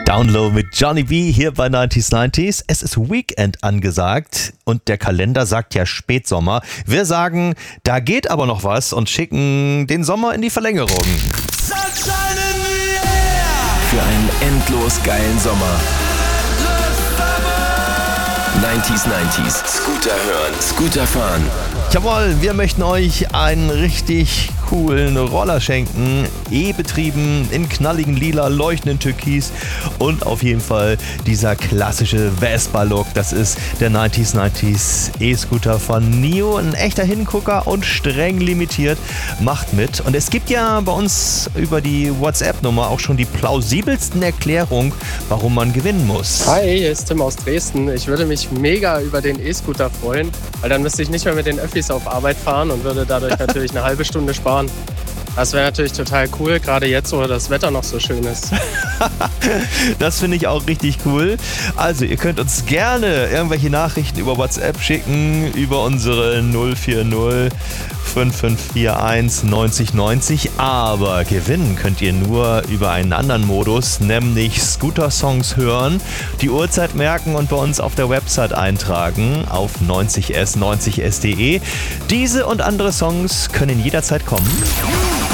Download mit Johnny B hier bei 90s. Es ist Weekend angesagt und der Kalender sagt ja Spätsommer. Wir sagen, da geht aber noch was und schicken den Sommer in die Verlängerung. Für einen endlos geilen Sommer. 90s. Scooter hören, Scooter fahren. Jawohl, wir möchten euch einen richtig coolen Roller schenken. E-betrieben, in knalligen Lila, leuchtenden Türkis und auf jeden Fall dieser klassische Vespa-Look. Das ist der 90s E-Scooter von NIO. Ein echter Hingucker und streng limitiert. Macht mit. Und es gibt ja bei uns über die WhatsApp-Nummer auch schon die plausibelsten Erklärungen, warum man gewinnen muss. Hi, hier ist Tim aus Dresden. Ich würde mich mega über den E-Scooter freuen, weil dann müsste ich nicht mehr mit den Öffis auf Arbeit fahren und würde dadurch natürlich eine halbe Stunde sparen. Das wäre natürlich total cool, gerade jetzt, wo das Wetter noch so schön ist. Das finde ich auch richtig cool. Also ihr könnt uns gerne irgendwelche Nachrichten über WhatsApp schicken, über unsere 040 5541 9090. Aber gewinnen könnt ihr nur über einen anderen Modus, nämlich Scooter-Songs hören, die Uhrzeit merken und bei uns auf der Website eintragen auf 90s90s.de. Diese und andere Songs können jederzeit kommen.